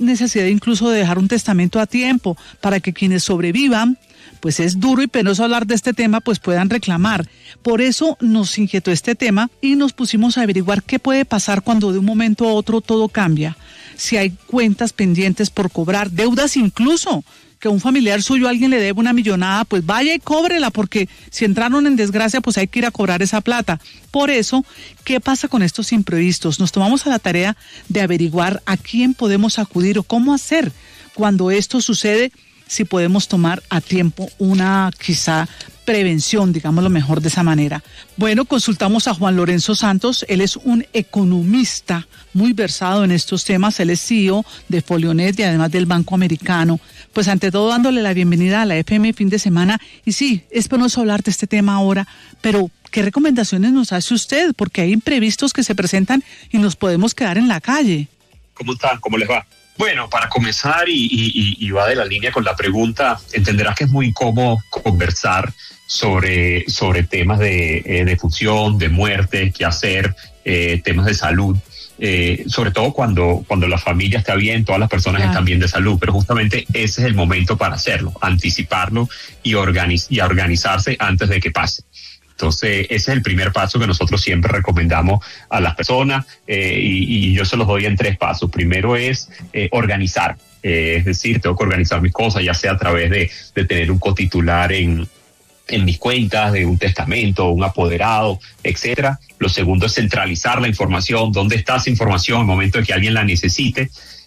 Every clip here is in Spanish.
necesidad incluso de dejar un testamento a tiempo para que quienes sobrevivan, pues es duro y penoso hablar de este tema, pues puedan reclamar. Por eso nos inquietó este tema y nos pusimos a averiguar qué puede pasar cuando de un momento a otro todo cambia. Si hay cuentas pendientes por cobrar, deudas incluso, que un familiar suyo, alguien le debe una millonada, pues vaya y cóbrela, porque si entraron en desgracia, pues hay que ir a cobrar esa plata. Por eso, ¿qué pasa con estos imprevistos? Nos tomamos a la tarea de averiguar a quién podemos acudir o cómo hacer cuando esto sucede, si podemos tomar a tiempo una quizá prevención, digámoslo mejor de esa manera. Bueno, consultamos a Juan Lorenzo Santos, él es un economista muy versado en estos temas, él es CEO de Folionet y además del Banco Americano. Pues ante todo dándole la bienvenida a la FM Fin de Semana, y sí, es penoso hablar de este tema ahora, pero ¿qué recomendaciones nos hace usted? Porque hay imprevistos que se presentan y nos podemos quedar en la calle. ¿Cómo están? ¿Cómo les va? Bueno, para comenzar, y va de la línea con la pregunta, entenderás que es muy incómodo conversar sobre temas de función, de muerte, qué hacer, temas de salud, sobre todo cuando la familia está bien, todas las personas están bien de salud, pero justamente ese es el momento para hacerlo, anticiparlo y organizarse antes de que pase. Entonces, ese es el primer paso que nosotros siempre recomendamos a las personas, y yo se los doy en 3 pasos. Primero es organizar, es decir, tengo que organizar mis cosas, ya sea a través de tener un cotitular en mis cuentas, de un testamento, un apoderado, etcétera. Lo segundo es centralizar la información, dónde está esa información en el momento de que alguien la necesite.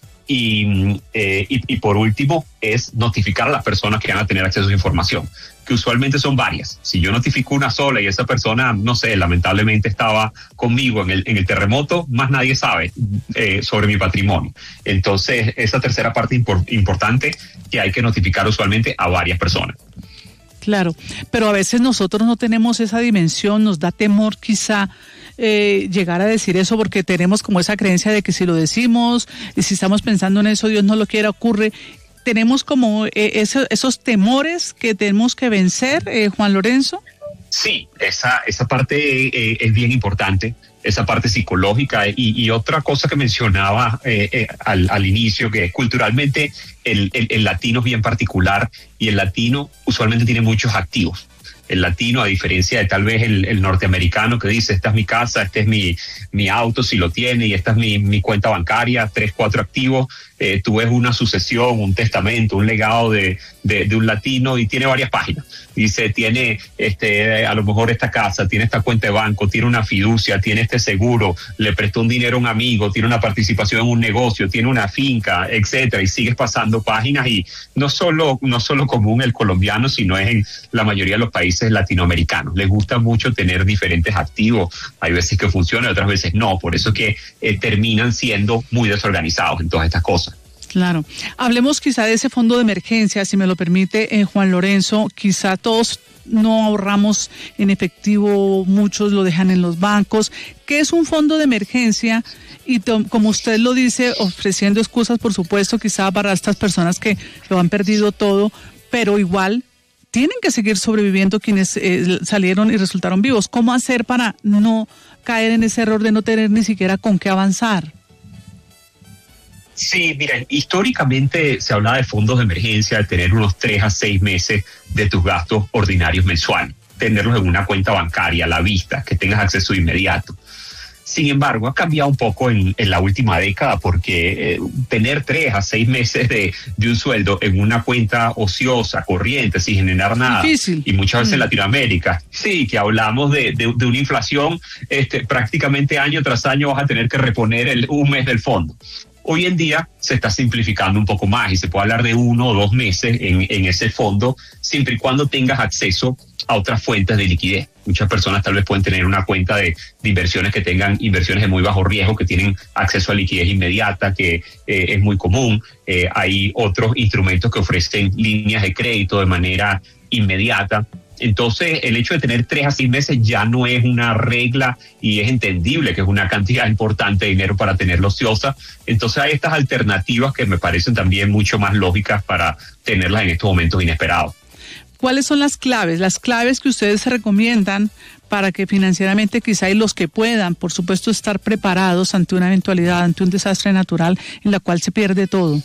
Y por último es notificar a las personas que van a tener acceso a esa información, que usualmente son varias. Si yo notifico una sola y esa persona, no sé, lamentablemente estaba conmigo en el terremoto, más nadie sabe sobre mi patrimonio. Entonces, esa tercera parte importante que hay que notificar usualmente a varias personas. Claro, pero a veces nosotros no tenemos esa dimensión, nos da temor quizá llegar a decir eso porque tenemos como esa creencia de que si lo decimos y si estamos pensando en eso, Dios no lo quiera, ocurre. Tenemos como esos temores que tenemos que vencer, Juan Lorenzo. Sí, esa parte es bien importante, esa parte psicológica, y otra cosa que mencionaba al inicio, que culturalmente el latino es bien particular, y el latino usualmente tiene muchos activos. El latino, a diferencia de tal vez el norteamericano que dice, esta es mi casa, este es mi auto si lo tiene, y esta es mi cuenta bancaria, 3, 4 activos. Tú ves una sucesión, un testamento, un legado de un latino y tiene varias páginas. Dice, tiene a lo mejor esta casa, tiene esta cuenta de banco, tiene una fiducia, tiene este seguro, le prestó un dinero a un amigo, tiene una participación en un negocio, tiene una finca, etcétera, y sigues pasando páginas. Y no solo común el colombiano, sino es en la mayoría de los países latinoamericanos. Les gusta mucho tener diferentes activos. Hay veces que funcionan, otras veces no. Por eso que terminan siendo muy desorganizados en todas estas cosas. Claro. Hablemos quizá de ese fondo de emergencia, si me lo permite, Juan Lorenzo. Quizá todos no ahorramos en efectivo, muchos lo dejan en los bancos. ¿Qué es un fondo de emergencia? Y como usted lo dice, ofreciendo excusas, por supuesto, quizá para estas personas que lo han perdido todo, pero igual tienen que seguir sobreviviendo quienes salieron y resultaron vivos. ¿Cómo hacer para no caer en ese error de no tener ni siquiera con qué avanzar? Sí, miren, históricamente se hablaba de fondos de emergencia, de tener unos 3 a 6 meses de tus gastos ordinarios mensuales, tenerlos en una cuenta bancaria a la vista, que tengas acceso inmediato. Sin embargo, ha cambiado un poco en la última década, porque tener 3 a 6 meses de un sueldo en una cuenta ociosa, corriente, sin generar nada, difícil. Y muchas veces en Latinoamérica, sí, que hablamos de una inflación, prácticamente año tras año vas a tener que reponer un mes del fondo. Hoy en día se está simplificando un poco más y se puede hablar de 1 o 2 meses en ese fondo, siempre y cuando tengas acceso a otras fuentes de liquidez. Muchas personas tal vez pueden tener una cuenta de inversiones que tengan inversiones de muy bajo riesgo, que tienen acceso a liquidez inmediata, que es muy común. Hay otros instrumentos que ofrecen líneas de crédito de manera inmediata. Entonces, el hecho de tener 3 a 6 meses ya no es una regla, y es entendible que es una cantidad importante de dinero para tenerlo ociosa. Entonces, hay estas alternativas que me parecen también mucho más lógicas para tenerlas en estos momentos inesperados. ¿Cuáles son las claves? Las claves que ustedes se recomiendan para que financieramente quizá y los que puedan, por supuesto, estar preparados ante una eventualidad, ante un desastre natural en la cual se pierde todo.